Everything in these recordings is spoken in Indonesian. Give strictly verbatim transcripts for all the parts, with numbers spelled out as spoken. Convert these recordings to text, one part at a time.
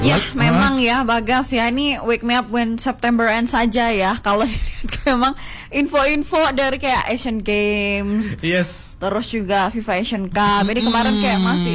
Ya, What? memang ya Bagas ya, ini wake me up when September ends saja ya. Kalau memang info-info dari kayak Asian Games, yes, terus juga FIFA Asian Cup. Ini kemarin kayak masih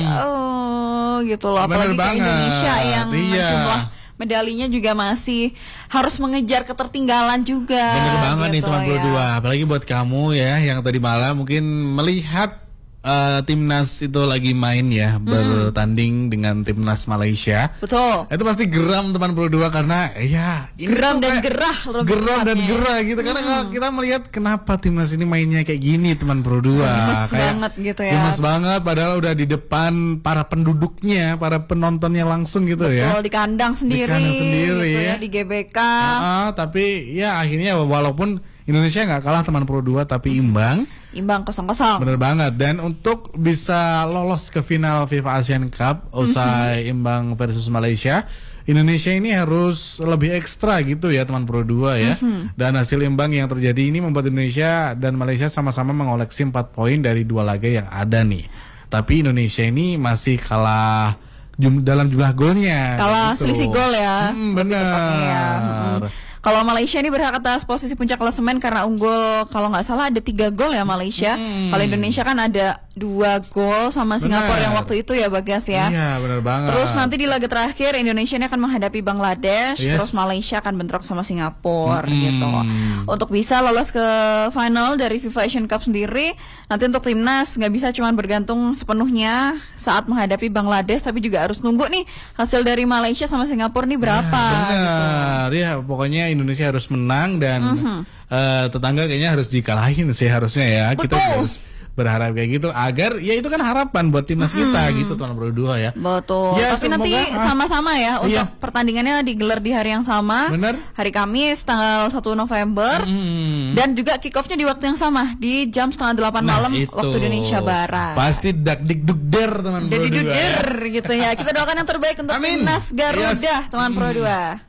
oh gitu loh, apalagi kayak Indonesia yang iya. jumlah medalinya juga masih harus mengejar ketertinggalan juga. Bener banget gitu, nih teman Pro dua, ya. apalagi buat kamu ya yang tadi malam mungkin melihat Uh, timnas itu lagi main ya, hmm. bertanding dengan timnas Malaysia. Betul. Itu pasti geram teman Pro dua karena ya geram dan gerah, geram dan gerah gitu hmm. karena kita melihat kenapa timnas ini mainnya kayak gini teman Pro dua. Gemes banget gitu ya. Gemes banget padahal udah di depan para penduduknya, para penontonnya langsung gitu. Betul, ya. Betul, di kandang sendiri. Di kandang sendiri gitu ya, di G B K. Uh, tapi ya akhirnya walaupun Indonesia nggak kalah teman Pro dua tapi imbang. Imbang kosong kosong. Bener banget. Dan untuk bisa lolos ke final FIFA Asian Cup usai mm-hmm. imbang versus Malaysia, Indonesia ini harus lebih ekstra gitu ya teman Pro dua ya. Mm-hmm. Dan hasil imbang yang terjadi ini membuat Indonesia dan Malaysia sama-sama mengoleksi empat poin dari dua laga yang ada nih. Tapi Indonesia ini masih kalah jum- dalam jumlah golnya. Kalah gitu. selisih gol ya. Hmm, benar. Ya. Hmm. Kalau Malaysia ini berhak atas posisi puncak klasemen karena unggul, kalau nggak salah ada tiga gol ya Malaysia. Hmm. Kalau Indonesia kan ada dua gol sama Singapura yang waktu itu ya Bagas ya. Iya benar banget. Terus nanti di laga terakhir Indonesia ini akan menghadapi Bangladesh, yes. terus Malaysia akan bentrok sama Singapura hmm. gitu. Untuk bisa lolos ke final dari FIFA Asian Cup sendiri, nanti untuk timnas nggak bisa cuma bergantung sepenuhnya saat menghadapi Bangladesh, tapi juga harus nunggu nih hasil dari Malaysia sama Singapura nih berapa. Ya, benar. Gitu. Ya pokoknya Indonesia harus menang dan mm-hmm. uh, tetangga kayaknya harus dikalahin sih harusnya ya. Betul. Kita harus berharap kayak gitu agar ya itu kan harapan buat timnas mm-hmm. kita gitu tuan Pro dua ya. Betul. Ya, tapi semoga, nanti ah, sama-sama ya untuk iya. pertandingannya digelar di hari yang sama. Bener. Hari Kamis tanggal satu November mm-hmm. dan juga kick off-nya di waktu yang sama di jam setengah delapan nah, malam itu. waktu Indonesia Barat. Pasti dak dik duk der teman Pro dua. Dik dik der gitu ya. Kita doakan yang terbaik untuk timnas Garuda yes. teman Pro dua.